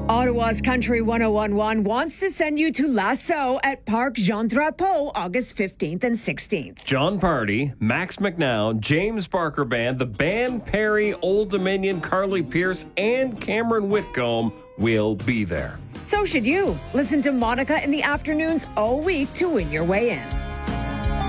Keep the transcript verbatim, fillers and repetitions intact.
Ottawa's Country ten eleven wants to send you to Lasso at Parc Jean Drapeau August fifteenth and sixteenth. John Party, Max McNown, James Barker Band, the band Perry, Old Dominion, Carly Pierce, and Cameron Whitcomb will be there. So should you. Listen to Monica in the afternoons all week to win your way in.